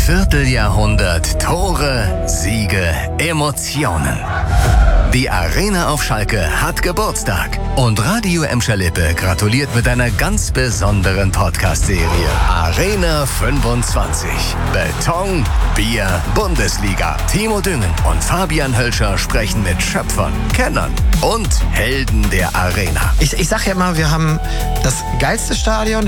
Vierteljahrhundert Tore, Siege, Emotionen. Die Arena auf Schalke hat Geburtstag und Radio Emscher Lippe gratuliert mit einer ganz besonderen Podcast-Serie. Arena 25. Beton, Bier, Bundesliga. Timo Düngen und Fabian Hölscher sprechen mit Schöpfern, Kennern und Helden der Arena. Ich sag ja immer, wir haben das geilste Stadion,